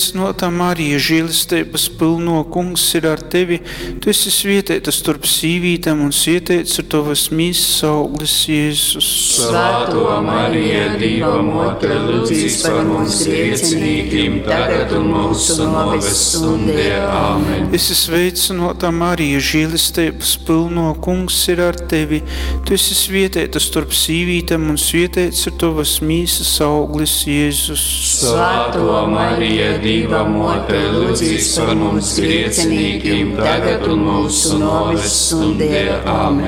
sveicināta Marija, žēlistības pilno, Kungs ir ar tevi. Tu esi svētīta starp sīvītēm un svētīts ir tavas mīsas auglis, Jēzus. Svētā Marija, Dieva mote, lūdz par mums grēciniekiem, tagad un mūsu nāves stundē. Āmen. Esi sveicināta Marija, žēlistības pilno, Kungs ir ar tevi. Tu esi svētīta starp sīvītēm un svētīts ir tavas mīsas auglis, Jēzus. Svētā Marija, Dieva mote, lūdz par mums grēciniekiem, tagad un mūsu nāves stundē. Āmen.